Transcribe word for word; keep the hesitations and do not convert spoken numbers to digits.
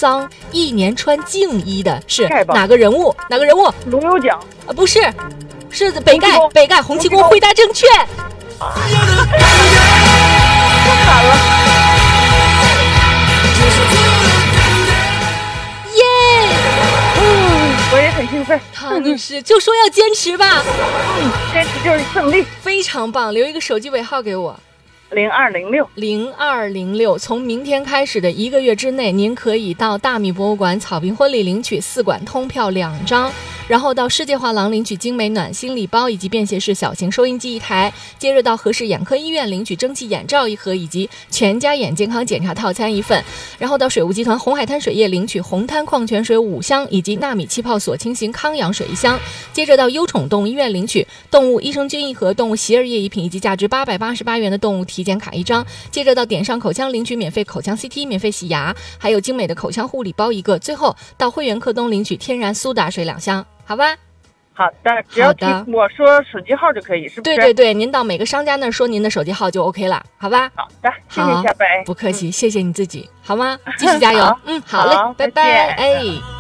丧，一年穿净衣的是哪个人物？哪个人物？ 卢有奖啊，不是，是北盖北盖洪七公，回答正确。 啊、太惨了。我也很兴奋， 唐诗就说要坚持吧， 嗯，坚持就是胜利， 非常棒。留一个手机尾号给我， 零二零六零二零六。从明天开始的一个月之内，您可以到大米博物馆草坪婚礼领取四馆通票两张，然后到世界画廊领取精美暖心礼包以及便携式小型收音机一台，接着到合适眼科医院领取蒸汽眼罩一盒以及全家眼健康检查套餐一份，然后到水务集团红海滩水业领取红滩矿泉水五箱以及纳米气泡锁清型康养水一箱，接着到优宠动物医院领取动物益生菌一盒、动物洗耳液一瓶以及价值八百八十八元的动物体检卡一张，接着到点上口腔领取免费口腔 C T、免费洗牙，还有精美的口腔护理包一个，最后到会员客东领取天然苏打水两箱，好吧？ 好的，只要提我说手机号就可以，是不是？ 对对对，您到每个商家那儿说您的手机号就 OK 了，好吧？ 好的，谢谢小北， 不客气，嗯、谢谢你自己，好吗？继续加油，嗯，好嘞， 好拜拜，哎。